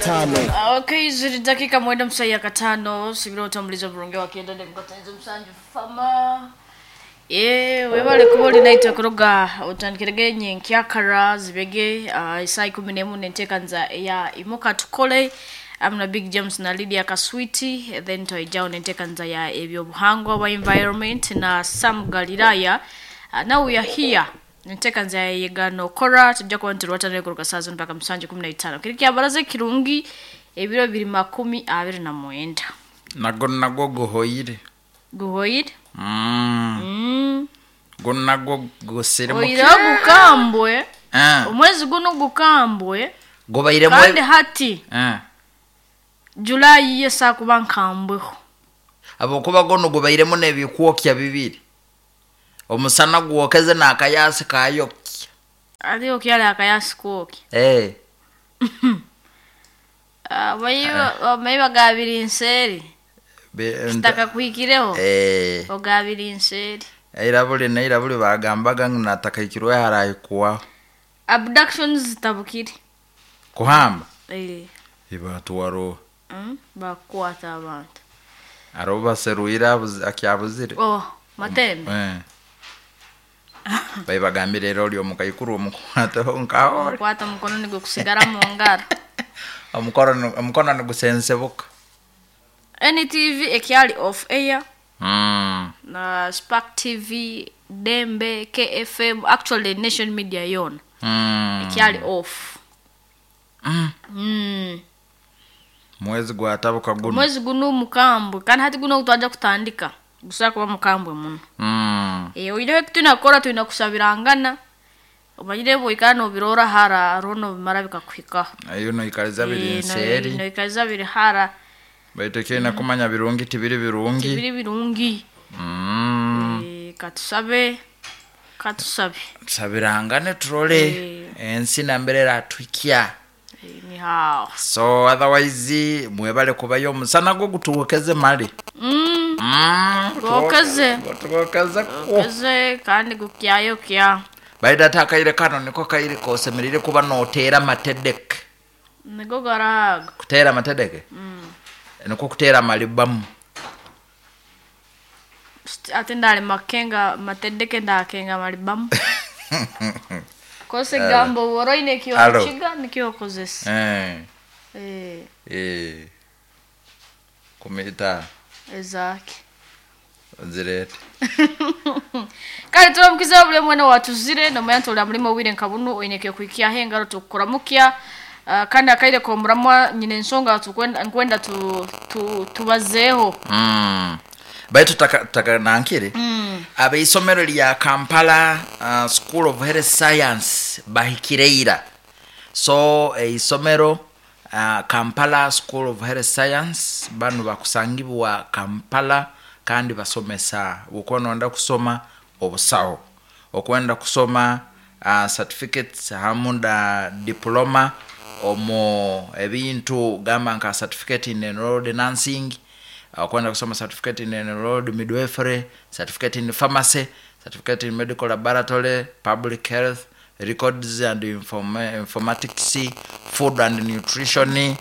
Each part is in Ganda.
Okay, ziri dakika mwenda msaya katano sibiro utambulizo burunge wakienda ne mkotanzo msanju fama webale kuboli naito kuroga utandikirege nyenkyakara zibege isai 14 nentekanza ya imoka tukole amna Big James na Lydia Kaswiti then toijao nentekanza ya ebyo buhangwa wa environment na Sam Galilaya now we are here nentekanza ya yegano kora tujja kubantu watane kuruka sazo mpaka msanje 15 kiriki abaraze kirungi ebiro 229 nago guhoyire Gonago gosere mu gukambwe umwezi guno gukambwe gobaire mu kandi hati July yesa kubankambwe abo kuba gono gobaire mu nebikwokya bibiri omusana gwokeze nakayasi kayokya ali okyala akayasi kwokya bayiba gabiri inseri Staka kuikireho ogabiri inseri Nairabule bagambaga nataka ikirwe harayi kuwa abductions tabukiri kuhamba ibatu waro bakwata abantu aroba seruira akyabuzire matembe bagambire rero lyo mukayikuru omukwata nkaho kwata mukono nigo kusigara mu ngara omukono nigusensebuka NTV ekyali off air na Spark TV Dembe KFM actually Nation Media yon ekyali off mwezi gwatabuka guno mwezi guno mukambwe kandi hati guno utwaje kutandika gusaka kuba mukambwe muno oyirewe tunakora tunakusabirangana Omanyire boikano birora hara rono bimara bikakwika ayo no ikaliza biri nseri no ikaliza biri hara baiteke na kumanya birungi tibiri birungi katusabe sabirangane trole ensi na mbere ratwikya ni hao so otherwise mwebale kubayo musana go gutuwokeze mali Gokeze kandi gukyayo kya baida takaire kano niko kaire kosemerire kuba notera matedek nigo garaga kutera matedeke niko kutera malibamu atendale makenga matedeke ndakenga malibamu kose gambo woroine kyo chiga nikyo kozese kometa ezaki zirete kali turamkiza bule mwana watuzire no myanto la mulimo wire nkabunu oineke kuikia hengaro tukuramukya kandi akaire ko muramwa nyine nsonga tukwenda tubazeho baitu taka nankire abe isomero lya Kampala School of Health Science bahikireira so isomero Kampala School of Health Science banu bakusangibwa Kampala kandi basomesa ukono nda kusoma obusawo okwenda kusoma certificates hamunda diploma omo ebintu gamba nka certificate in enrolled nursing okwenda kusoma certificate in enrolled midwifery certificate in pharmacy certificate in medical laboratory public health records and informatics food and nutrition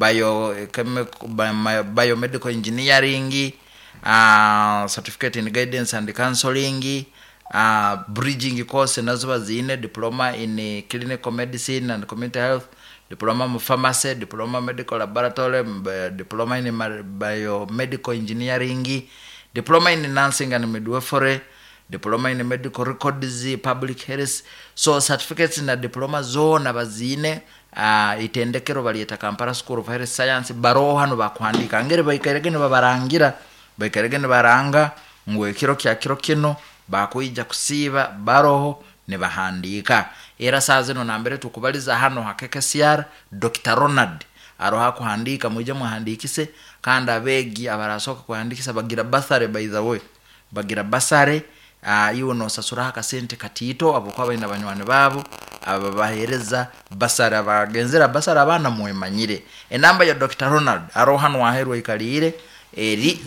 biomedical engineering certificate in guidance and counseling bridging course nazo zine diploma in clinical medicine and community health diploma in pharmacy diploma medical laboratory diploma in biomedical engineering diploma in nursing and midwifery diploma in medical records public health so certificates na diploma zona bazine itendekero balieta Kampala School of Health Science baroha no bakwandika ngere baikaregene babarangira baikaregene baranga ngwe kiro kino bakuija kusiba baroho ne bahandika era saze no nambere tukubaliza hano hakekesiara Dr. Ronald aroha kuhandika muje muhandikise kandi abegi abarasoka kuhandikisa bagira basare by the way bagira basare iwo no sasura akasente katito abokwa bana banywane babo ababahereza basare abagenzera basare abana muemanyire enamba ya Dr. Ronald aroha no aherwa ikalire eri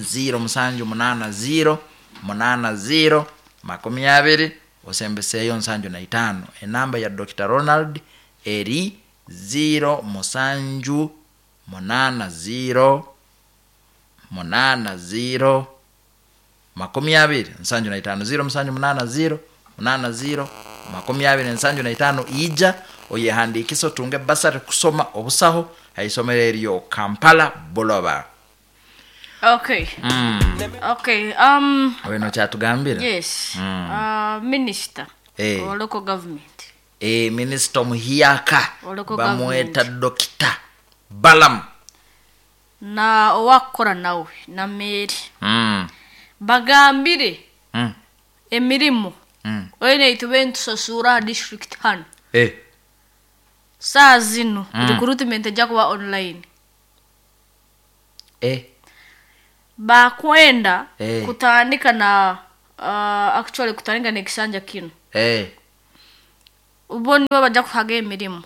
080 80 osembeseyo nsanjo na 5 enamba ya Dr. Ronald eri 0 musanju 80 80 25 80 ija oyehandikisa otunge basari kusoma obusaho haisomero eryo Kampala Buloba. Okay. Okay. Weno kyatugambira? Yes. Minister. Or local government. Minister omuhiyaka bamweta Dr. Balaam na owakora nawe na Mary bagambire emirimu wene itubentu sasura district han saa zino recruitment ejja kuba online bakwenda kutandika na actually kutandika na ekisanja kino uboni bajja kuhaga emirimu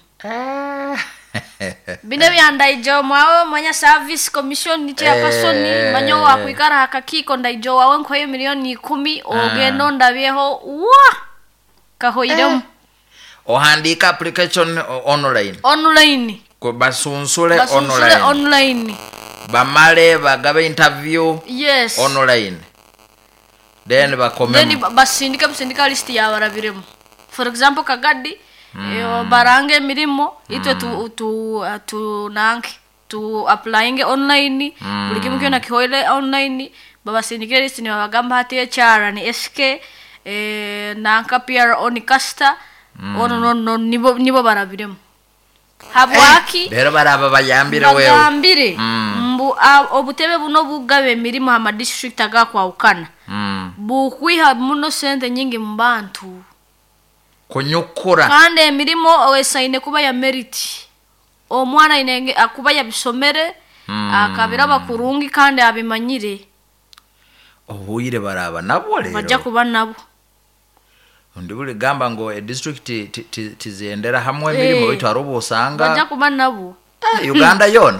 bino byandaijo mwawe mwanya service commission ni chairperson manyo wa kuikara hakakiko ndaijo wawe nkhoye milioni 10 ogendo ndabyeho wa kahoirem ohandika application online ko basunsule online bamale bagabe interview yes online then basindika list ya barabiremo for example kagadi barange mirimo itwe tu nanke tu applying online buli kimwe kyona kihoile online baba sindikira list ni bagamba hati HR ni SK nanka PR onikasta ono nibo barabiremo habwaki bero baraba bayambire wewe bagambire mbu obutebe buno bugabe mirimo ama district agakwa ukana bukwiha muno sente nyingi mbantu kunyukura kandi emirimo owesaine kuba ya merit omwana inenge akuba ya bisomere akabira bakurungi kandi abimanyire obuyire baraba nabo lero bajja kuba nabo ndibule gamba ngo district tizendera hamwe emirimo bitu arobo osanga bajja kuba nabo Uganda yona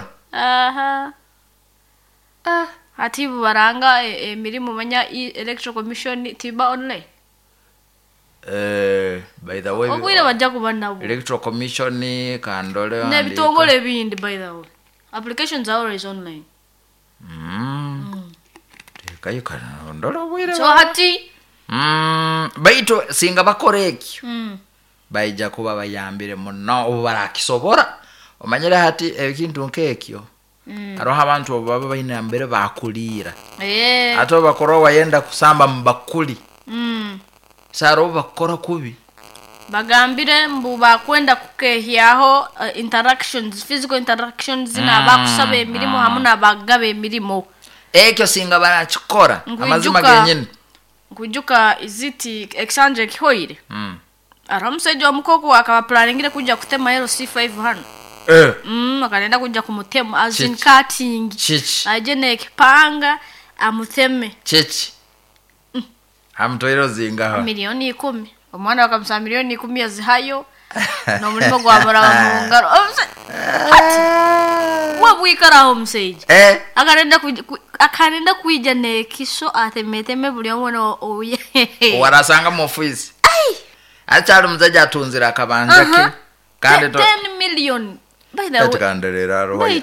ati baranga emirimo manya electoral commission tiba online by the way obwire bajja kuba nabo electoral commission kandole ne bitongole bindi by the way applications are always online kayo kana ndolo obwire so hati baito singa bakoreki baija kuba bayambire muno obo barakisobora omanyire hati ekintu nkekyo aroha abantu baba bayina mbere bakulira ato bakoro wayenda kusamba mbakuli saro bakora kubi bagambire mbu bakwenda kukehyaho interactions physical interactions na bakusaba emirimo hamuna bagabe emirimo ekyo singa barakikora amazima genyine kujuka iziti exchange kihoire aramusejo omukoko akaba planningire kujja kutema LC500 akaenda kujja kumutema as in cutting ajene ekipanga amuteme chichi amtoiro zinga milioni 10 omwana wakamsa milioni 10 yazihayo no mulimo gwamara mungaro wabwikara homsage akarenda kuija ne kiso atemeteme buli omwana oye warasanga mu office achari muzaja atunzira akabanja ke kandi 10 million by the way tukanderera roho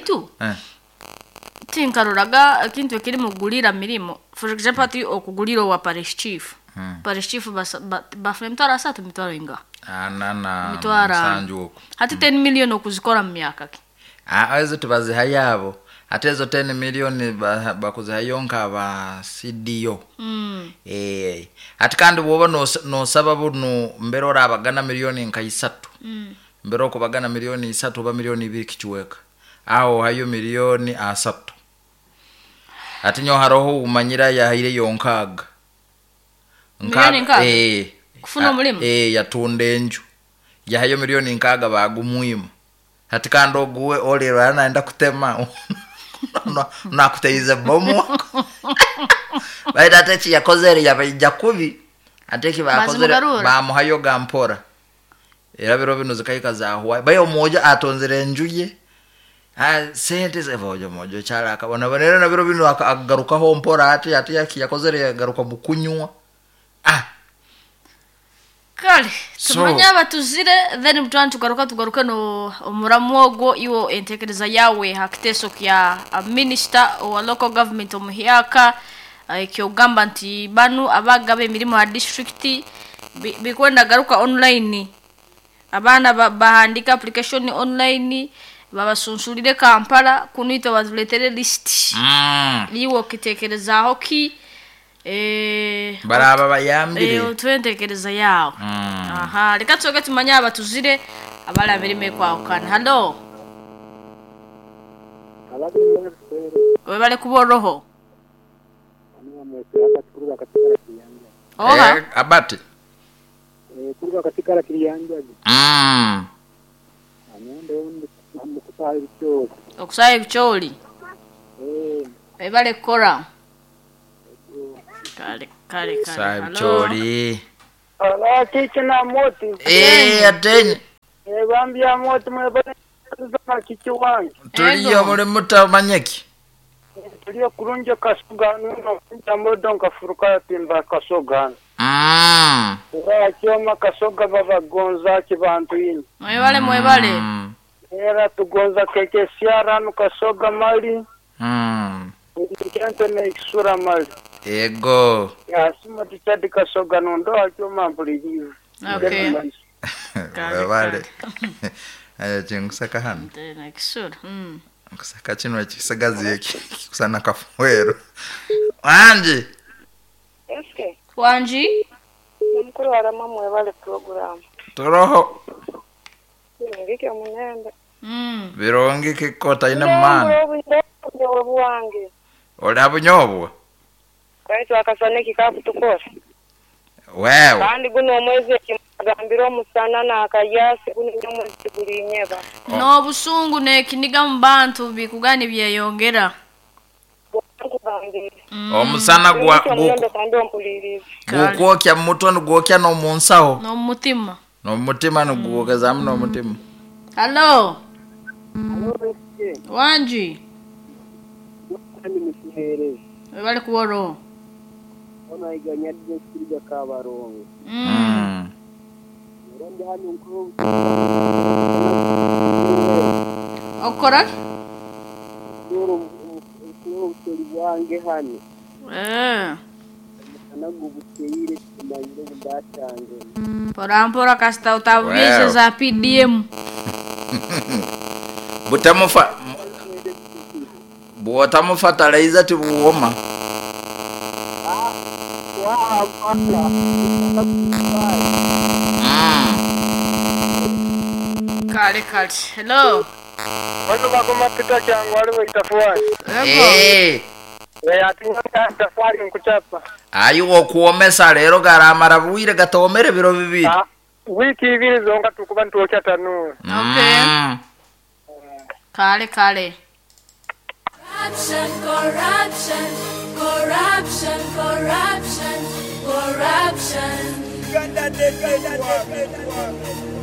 tinkaruraga kintu kiri mugulira mirimo for example ati okugulira wa parish chief parish chief bafemtara satu mitwaro inga mitwara sanjuko hati 10 million okuzikora mu myaka ki azo tubazi hayabo ate ezo 10 million bakuzayonka ba CDO ati kandi boba no sababu no mbero rabagana milioni nka 3 mbero ko bagana milioni 3 ba milioni 2 kichweka aho hayo milioni 3 ati nyo haroho umanyira ya haire yonkaga kufuna mulimo yatunde enju ya hayo milioni nkaga bagumuimu ati kandi oguwe olero anaenda kutema nakuteiza bomu baita techi yakozere yabaija kubi ateki bakozere bamuhayo gampora era biro bino zikaika za huwa bayo moja atonzere enjuye sente zevojo mojo chala akabona banera na biro bino akagaruka ho mpora ati yakozere garuka bukunywa kale tumanya batuzire then mutwana tugaruke no omuramu ogwo iwo entekereza yawe hakiteso kya minister wa local government omuhyaka kyogamba nti banu abagaba emirimo ya district bikwenda garuka online abana bahandika application online babasunsulire Kampala kunita bazuletere list iwo kitekereza hoki baraba bayambire twentekereza yawo aha leka tsoke tumanya abatuzire abala mirime kwa kana hello webale kuboroho oha abati kuruka katika kiliyanja anyendo mukusaye bicho okusaye bicholi webale kora kale Sabicholi ala kichina moti atenye bambia moti mwebale zama kichiwangi tuliyo muri mutamanyeki tuliyo kurunje kasuga no ndamodo nkafuruka timba kasoga ura cyoma kasoga babagonza kibantu yini mwebale era tugonza keke siara nukasoga mali Kente na isura mali ego sima tichadi kasoga nondo achoma mpulijivu okay wale aya chingusaka hano tena kisura kusaka chino chisagazi yeki kusana kafuero wanji eske wanji mukuru arama mwebale program toroho ngike munende birongi kikota ina mana wange ole abunyobwa kaito akasane kikapu tukose wewe kandi guno mwezi kimagambiro musana na akayasi guno mwezi kulinyeba no busungu ne kiniga mbantu bikugani byeyongera omusana gwokya mutoni gwokya no munsaho no mutima no gwokeza no mutima hello wanji kandi mukihere bali kuworo ona iganya district kabarongo ronde hano nkuru okora uri wange hano anagu buteire kumanyiro budatange porampora kasta utavisha za PDM butamu fertilizer tibuoma kale hello wano bagoma pita changu waliwo itafuani atinyanga tafari nkuchapa ayiwo kuomesa lero garamara buire gatomere biro bibiri wiki ibiri zonga tukuba ntokya tanu okay kale corruption